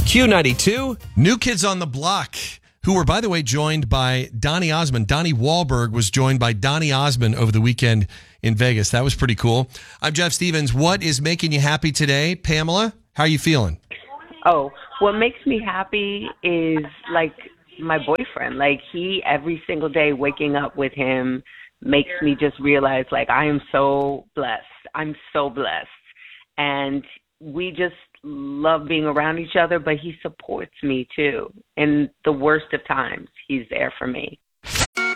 Q92, New Kids on the Block, who were, by the way, joined by Donny Osmond. Donnie Wahlberg was joined by Donny Osmond over the weekend in Vegas. That was pretty cool. I'm Jeff Stevens. What is making you happy today? Pamela, how are you feeling? Oh, what makes me happy is, like, my boyfriend. Like, every single day waking up with him makes me just realize, like, I am so blessed. I'm so blessed. And we just love being around each other, but he supports me too. In the worst of times, he's there for me.